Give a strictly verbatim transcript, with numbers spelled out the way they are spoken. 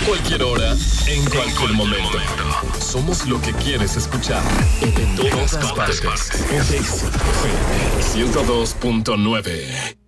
cualquier hora, en cualquier momento. Somos lo que quieres escuchar. En todas partes. Ponte ciento dos punto nueve.